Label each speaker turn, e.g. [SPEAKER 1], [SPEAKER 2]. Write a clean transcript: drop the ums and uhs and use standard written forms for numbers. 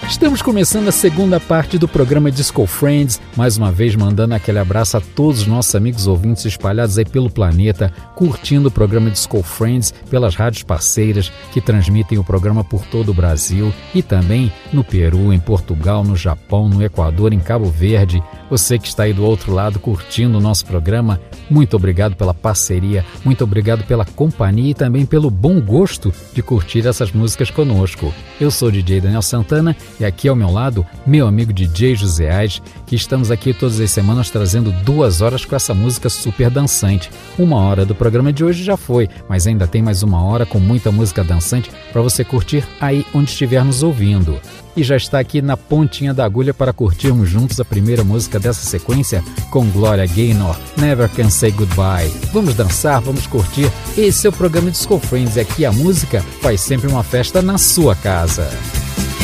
[SPEAKER 1] Estamos começando a segunda parte do programa Disco Friends, mais uma vez mandando aquele abraço a todos os nossos amigos ouvintes espalhados aí pelo planeta, curtindo o programa Disco Friends pelas rádios parceiras que transmitem o programa por todo o Brasil e também no Peru, em Portugal, no Japão, no Equador, em Cabo Verde. Você que está aí do outro lado curtindo o nosso programa, muito obrigado pela parceria, muito obrigado pela companhia e também pelo bom gosto de curtir essas músicas conosco. Eu sou o DJ Daniel Santana e aqui ao meu lado, meu amigo DJ José Ais, que estamos aqui todas as semanas trazendo 2 horas com essa música super dançante. 1 hora do programa de hoje já foi, mas ainda tem mais 1 hora com muita música dançante para você curtir aí onde estiver nos ouvindo. E já está aqui na pontinha da agulha para curtirmos juntos a primeira música dessa sequência com Gloria Gaynor, Never Can Say Goodbye. Vamos dançar, vamos curtir. Esse é o programa Disco Friends e aqui a música faz sempre uma festa na sua casa.